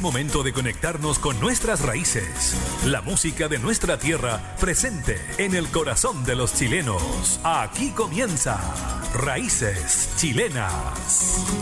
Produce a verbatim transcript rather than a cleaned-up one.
momento de conectarnos con nuestras raíces. La música de nuestra tierra presente en el corazón de los chilenos. Aquí comienza Raíces Chilenas.